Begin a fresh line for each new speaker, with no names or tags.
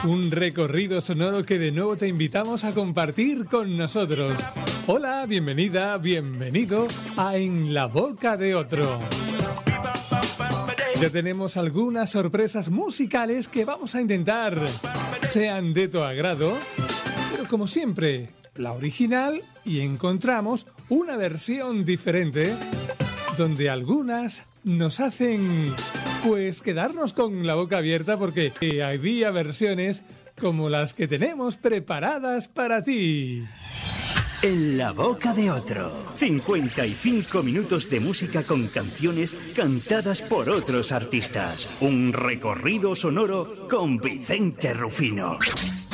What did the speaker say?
Un recorrido sonoro que de nuevo te invitamos a compartir con nosotros. Hola, bienvenida, bienvenido a En la Boca de Otro. Ya tenemos algunas sorpresas musicales que vamos a intentar sean de tu agrado, pero como siempre, la original, y encontramos una versión diferente donde algunas nos hacen pues quedarnos con la boca abierta porque había versiones como las que tenemos preparadas para ti.
En la boca de otro. 55 minutos de música con canciones cantadas por otros artistas. Un recorrido sonoro con Vicente Rufino.